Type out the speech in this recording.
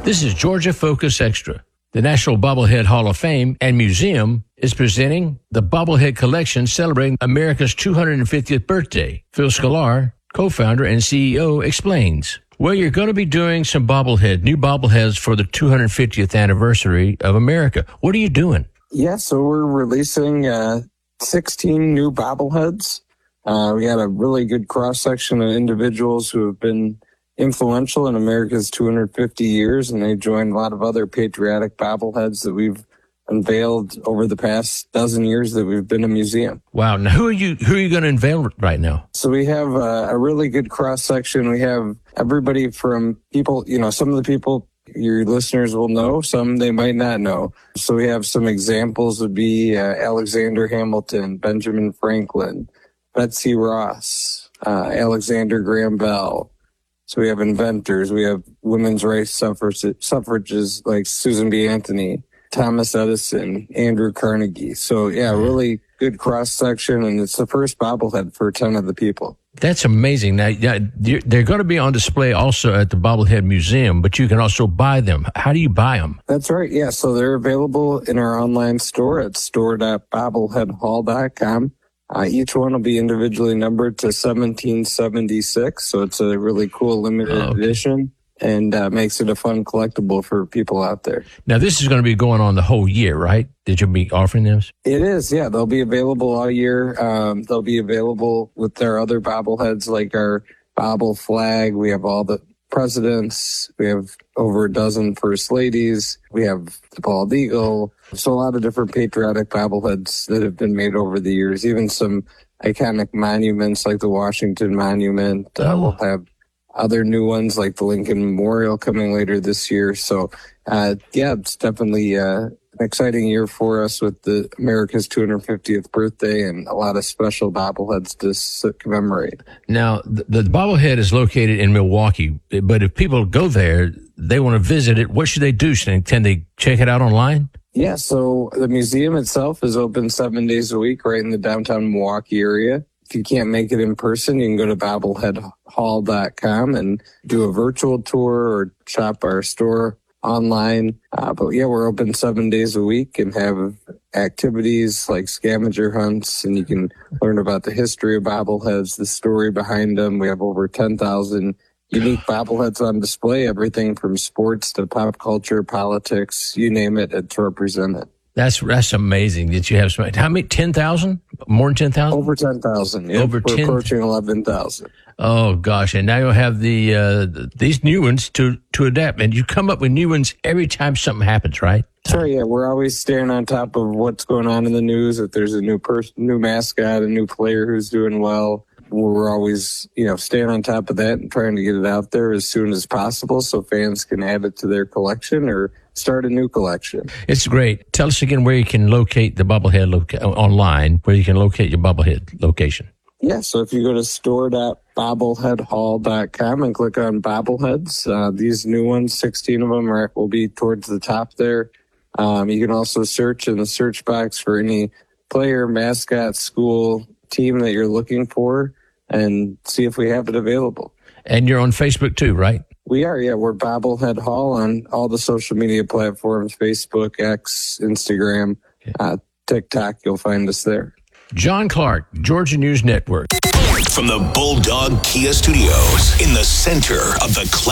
This is Georgia Focus Extra. The National Bobblehead Hall of Fame and Museum is presenting the Bobblehead Collection celebrating America's 250th birthday. Phil Sklar, co-founder and CEO, explains. Well, you're going to be doing some new bobbleheads for the 250th anniversary of America. What are you doing? Yeah, so we're releasing 16 new bobbleheads. We got a really good cross-section of individuals who have been influential in America's 250 years, and they joined a lot of other patriotic bobbleheads that we've unveiled over the past dozen years that we've been a museum. Wow. Now, who are you going to unveil right now? So we have a really good cross-section. We have everybody from people, some of the people your listeners will know, some they might not know. So we have some examples would be Alexander Hamilton, Benjamin Franklin, Betsy Ross, Alexander Graham Bell. So we have inventors, we have women's rights suffragists like Susan B. Anthony, Thomas Edison, Andrew Carnegie. So yeah, really good cross-section, and it's the first bobblehead for 10 of the people. That's amazing. Now, they're going to be on display also at the Bobblehead Museum, but you can also buy them. How do you buy them? That's right, yeah. So they're available in our online store at store.bobbleheadhall.com. Each one will be individually numbered to 1776, so it's a really cool limited edition, and makes it a fun collectible for people out there. Now, this is going to be going on the whole year, right? Did you be offering this? It is, yeah. They'll be available all year. They'll be available with their other bobbleheads, like our Bobble Flag. We have all the presidents. We have over a dozen first ladies. We have the bald eagle. So a lot of different patriotic bobbleheads that have been made over the years. Even some iconic monuments like the Washington Monument. We'll have other new ones like the Lincoln Memorial coming later this year. So, it's definitely an exciting year for us with the America's 250th birthday and a lot of special bobbleheads to commemorate. Now, the bobblehead is located in Milwaukee, but if people go there, they want to visit it, what should they do? Can they check it out online? Yeah, so the museum itself is open 7 days a week right in the downtown Milwaukee area. If you can't make it in person, you can go to bobbleheadhall.com and do a virtual tour or shop our store online. But yeah, we're open 7 days a week and have activities like scavenger hunts, and you can learn about the history of bobbleheads, the story behind them. We have over 10,000 unique bobbleheads on display, everything from sports to pop culture, politics, you name it, it's represented. That's amazing that you have so many. How many? 10,000? More than 10,000? Over 10,000. Yep. We're approaching 11,000. Oh gosh! And now you'll have these new ones to adapt, and you come up with new ones every time something happens, right? Sure. Yeah, we're always staying on top of what's going on in the news. If there's a new mascot, a new player who's doing well, we're always staying on top of that and trying to get it out there as soon as possible so fans can add it to their collection or start a new collection. It's great. Tell us again where you can locate the bobblehead online, where you can locate your bobblehead location. Yeah, so if you go to store.bobbleheadhall.com and click on bobbleheads, these new ones, 16 of them will be towards the top there. You can also search in the search box for any player, mascot, school, team that you're looking for and see if we have it available. And you're on Facebook too, right? We are, yeah. We're Bobblehead Hall on all the social media platforms, Facebook, X, Instagram, TikTok. You'll find us there. John Clark, Georgia News Network. From the Bulldog Kia Studios in the center of the